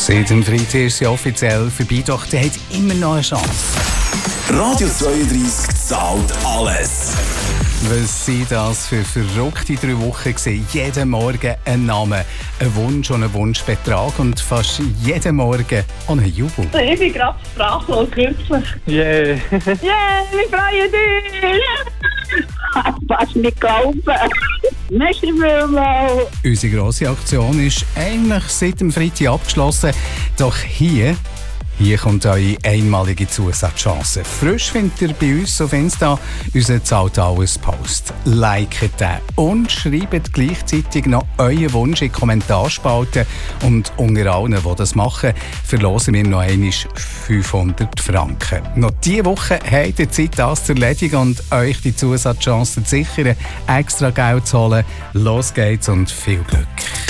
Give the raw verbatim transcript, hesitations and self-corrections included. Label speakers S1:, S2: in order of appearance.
S1: Seit dem Freitag ist sie offiziell vorbei, doch der hat immer noch eine Chance.
S2: Radio zweiunddreissig zahlt alles.
S1: Was sind das für verrückte drei Wochen gewesen? Jeden Morgen ein Name, ein Wunsch und ein Wunschbetrag und fast jeden Morgen auch ein Jubel.
S3: Ich bin gerade sprachlos, wirklich.
S4: Yeah.
S3: Yeah, wir freuen dich! Ich kann es nicht glauben. Merci vielmals.
S1: Unsere grosse Aktion ist eigentlich seit dem Freitag abgeschlossen, doch hier... Hier kommt eure einmalige Zusatzchance. Frisch findet ihr bei uns auf Insta unseren «Zahlt alles» Post. Liket den und schreibt gleichzeitig noch euren Wunsch in die Kommentarspalte. Und unter allen, die das machen, verlosen wir noch einmal fünfhundert Franken. Noch diese Woche habt ihr Zeit, das zu erledigen und euch die Zusatzchance zu sichern, extra Geld zu holen. Los geht's und viel Glück!